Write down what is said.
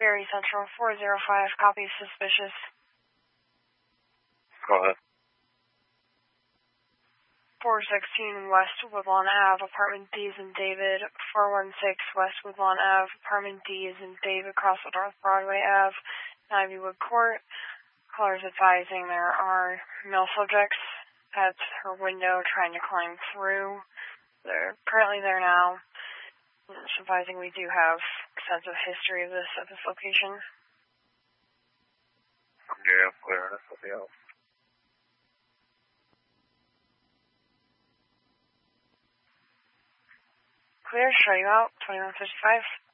Gary Central 405, copy suspicious. Go ahead. 416 West Woodlawn Ave, apartment D is in David. 416 West Woodlawn Ave, apartment D is in David, across with North Broadway Ave, Ivywood Court. Callers advising there are male subjects at her window trying to climb through. They're currently there now. Just advising we do have extensive history of this at this location. Yeah, clear. Something else. Clear, show you out, 2155.